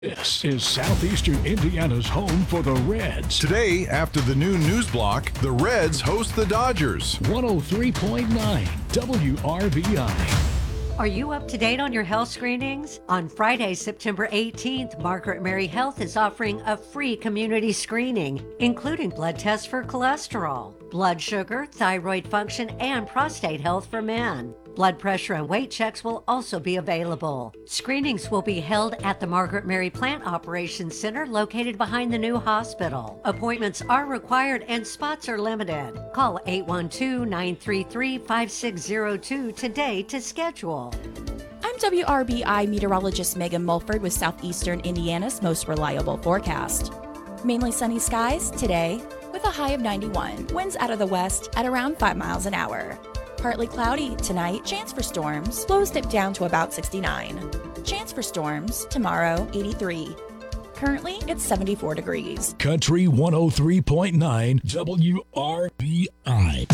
This is Southeastern Indiana's home for the Reds. Today, after the new news block, the Reds host the Dodgers. 103.9 WRBI. Are you up to date on your health screenings? On Friday, September 18th, Margaret Mary Health is offering a free community screening, including blood tests for cholesterol, blood sugar, thyroid function, and prostate health for men. Blood pressure and weight checks will also be available. Screenings will be held at the Margaret Mary Plant Operations Center located behind the new hospital. Appointments are required and spots are limited. Call 812-933-5602 today to schedule. I'm WRBI meteorologist Megan Mulford with Southeastern Indiana's most reliable forecast. Mainly sunny skies today with a high of 91. Winds out of the west at around 5 miles an hour. Partly cloudy tonight, chance for storms. Lows dip down to about 69. Chance for storms tomorrow, 83. Currently, it's 74 degrees. Country 103.9 WRBI.